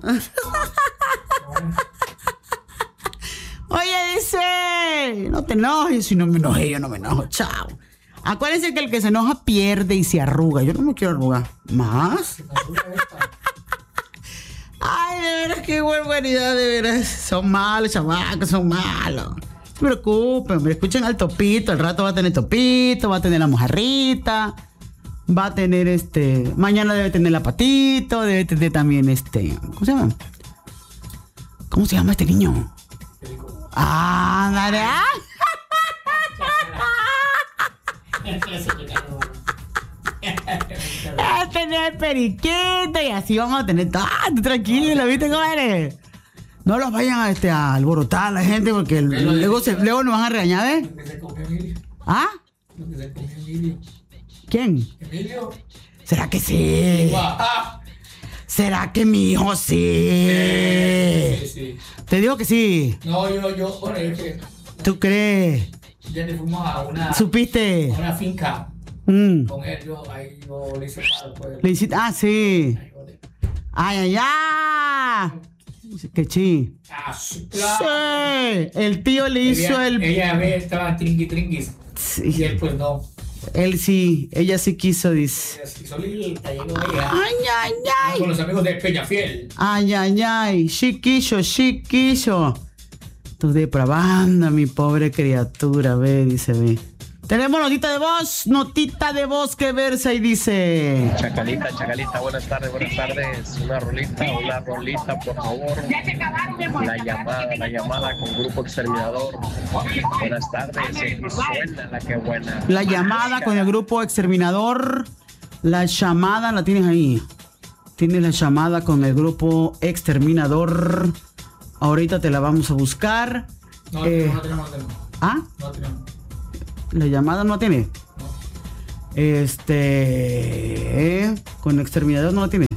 Oye, dice, no te enojes. Si no me enojé, yo no me enojo, chao. Acuérdense que el que se enoja pierde y se arruga. Yo no me quiero arrugar. ¿Más? Ay, de veras, qué barbaridad, de veras. Son malos, chamacos, son malos. No se preocupen, me escuchen al Topito. Al rato va a tener Topito, va a tener la mojarrita, va a tener mañana debe tener la Patito, debe tener también ¿cómo se llama? ¿Cómo se llama este niño? Ah, dale. Va a tener periquito y así vamos a tener todo tranquilo, ¿viste cómo eres? No los vayan a alborotar a la gente porque luego nos van a regañar, ¿eh? Lo que se comió Emilio. ¿Ah? Lo que se comió Emilio. ¿Quién? Emilio. ¿Será que sí? ¿Será que mi hijo sí? Sí. Te digo que sí. No, yo, bueno, es que... ¿Tú crees? Ya le fuimos a una... ¿Supiste? A una finca. Con él, yo le hice mal, pues. Le hiciste... Ah, sí. Ay. Que sí. Ah, sí, claro. Sí. El tío le hizo Ella estaba tringuis. Sí. Y él, pues, no. Él sí. Ella sí quiso, dice. Y solita llegó ella. Ay. Con los amigos de Peñafiel. Ay. Chiquillo. Tú depravando, mi pobre criatura, ve, dice, ve. Tenemos notita de voz que versa y dice... Chacalita, buenas tardes. Una rolita, por favor. La llamada con Grupo Exterminador. Buenas tardes, y suena la que buena. La llamada con el Grupo Exterminador. La llamada la tienes ahí. Tienes la llamada con el Grupo Exterminador. Ahorita te la vamos a buscar. No tenemos. ¿Ah? No tenemos. La llamada no tiene. No. Con exterminador no la tiene.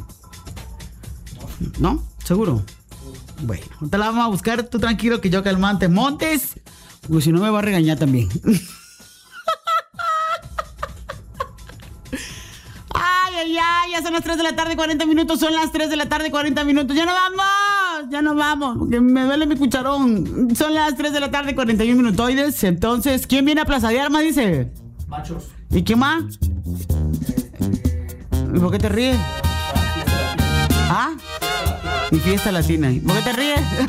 ¿No? ¿Seguro? Bueno, te la vamos a buscar. Tú tranquilo que yo calmante montes. Porque si no me va a regañar también. Ay, ya son las 3 de la tarde, 40 minutos. Son las 3 de la tarde, 40 minutos. Ya no vamos, porque me duele mi cucharón. Son las 3 de la tarde, 41 minutoides. Entonces, ¿quién viene a Plaza de Armas, dice? Machos. ¿Y quién más? ¿Y por qué te ríes? ¿Ah? Mi fiesta latina. ¿Por qué te ríes?